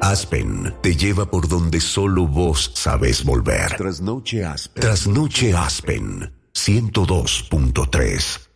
Aspen te lleva por donde solo vos sabes volver. Trasnoche Aspen. Trasnoche Aspen 102.3.